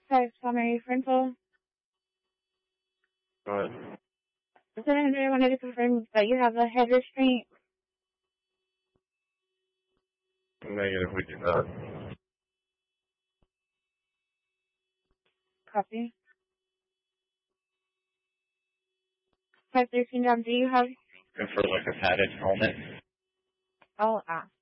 5 primary rental. Good. Lieutenant Henry, I wanted to confirm that you have a head restraint. Negative, we do not. Copy. 513 John, do you have... And for like a padded helmet? I'll ask.